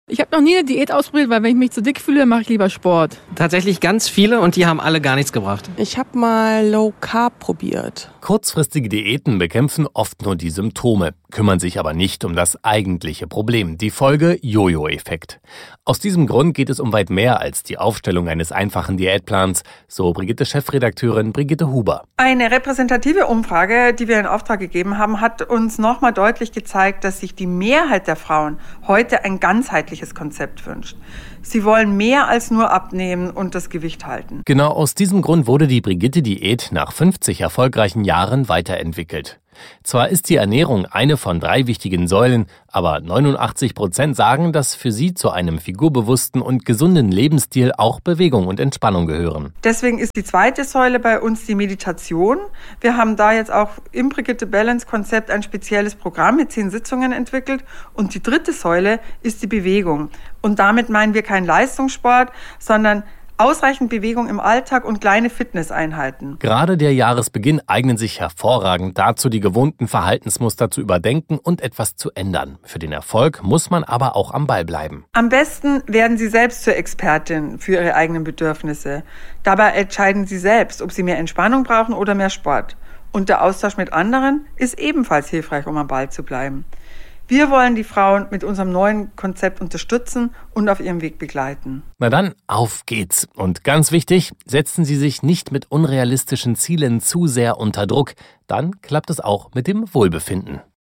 Ich habe noch nie eine Diät ausprobiert, weil wenn ich mich zu dick fühle, mache ich lieber Sport. Tatsächlich ganz viele und die haben alle gar nichts gebracht. Ich habe mal Low Carb probiert. Kurzfristige Diäten bekämpfen oft nur die Symptome, kümmern sich aber nicht um das eigentliche Problem, die Folge Jojo-Effekt. Aus diesem Grund geht es um weit mehr als die Aufstellung eines einfachen Diätplans, so Brigitte-Chefredakteurin Brigitte Huber. Eine repräsentative Umfrage, die wir in Auftrag gegeben haben, hat uns nochmal deutlich gezeigt, dass sich die Mehrheit der Frauen heute ein ganzheitliches Konzept wünscht. Sie wollen mehr als nur abnehmen und das Gewicht halten. Genau aus diesem Grund wurde die Brigitte-Diät nach 50 erfolgreichen Jahren weiterentwickelt. Zwar ist die Ernährung eine von 3 wichtigen Säulen, aber 89% sagen, dass für sie zu einem figurbewussten und gesunden Lebensstil auch Bewegung und Entspannung gehören. Deswegen ist die zweite Säule bei uns die Meditation. Wir haben da jetzt auch im Brigitte Balance Konzept ein spezielles Programm mit 10 Sitzungen entwickelt. Und die dritte Säule ist die Bewegung. Und damit meinen wir keinen Leistungssport, sondern ausreichend Bewegung im Alltag und kleine Fitnesseinheiten. Gerade der Jahresbeginn eignen sich hervorragend dazu, die gewohnten Verhaltensmuster zu überdenken und etwas zu ändern. Für den Erfolg muss man aber auch am Ball bleiben. Am besten werden Sie selbst zur Expertin für Ihre eigenen Bedürfnisse. Dabei entscheiden Sie selbst, ob Sie mehr Entspannung brauchen oder mehr Sport. Und der Austausch mit anderen ist ebenfalls hilfreich, um am Ball zu bleiben. Wir wollen die Frauen mit unserem neuen Konzept unterstützen und auf ihrem Weg begleiten. Na dann, auf geht's. Und ganz wichtig, setzen Sie sich nicht mit unrealistischen Zielen zu sehr unter Druck. Dann klappt es auch mit dem Wohlbefinden.